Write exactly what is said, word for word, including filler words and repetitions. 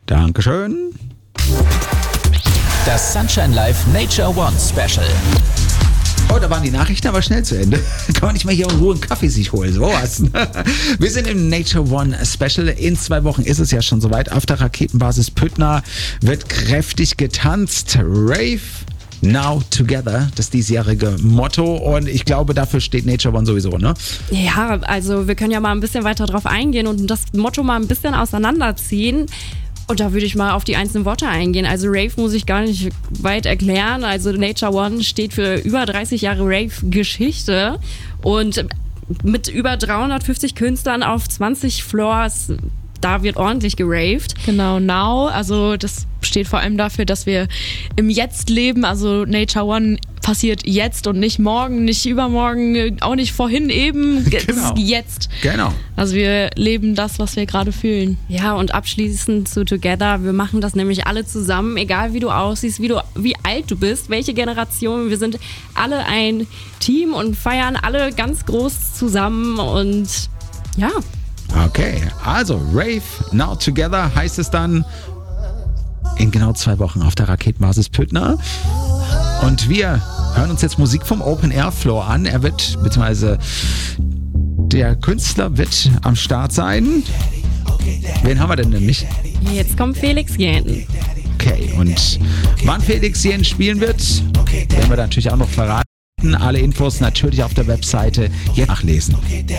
Dankeschön. Das Sunshine Live Nature One Special. Oh, da waren die Nachrichten aber schnell zu Ende. Kann man nicht mal hier in Ruhe einen Kaffee sich holen, sowas. Wir sind im Nature One Special. In zwei Wochen ist es ja schon soweit. Auf der Raketenbasis Püttner wird kräftig getanzt. Rave Now Together, das diesjährige Motto. Und ich glaube, dafür steht Nature One sowieso, ne? Ja, also wir können ja mal ein bisschen weiter drauf eingehen und das Motto mal ein bisschen auseinanderziehen. Und da würde ich mal auf die einzelnen Worte eingehen. Also Rave muss ich gar nicht weit erklären. Also Nature One steht für über dreißig Jahre Rave-Geschichte und mit über dreihundertfünfzig Künstlern auf zwanzig Floors, da wird ordentlich geraved. Genau, Now, also das steht vor allem dafür, dass wir im Jetzt leben. Also Nature One passiert jetzt und nicht morgen, nicht übermorgen, auch nicht vorhin eben. Genau. Das ist jetzt. Genau. Also wir leben das, was wir gerade fühlen. Ja, und abschließend zu Together, wir machen das nämlich alle zusammen, egal wie du aussiehst, wie, du, wie alt du bist, welche Generation, wir sind alle ein Team und feiern alle ganz groß zusammen und ja. Okay, also Rave Now Together heißt es dann in genau zwei Wochen auf der Raketenbasis Püttner. Und wir hören uns jetzt Musik vom Open Air Floor an. Er wird, beziehungsweise der Künstler wird am Start sein. Wen haben wir denn nämlich? Jetzt kommt Felix Jähn. Okay, und wann Felix Jähn spielen wird, werden wir natürlich auch noch verraten. Alle Infos natürlich auf der Webseite jetzt nachlesen.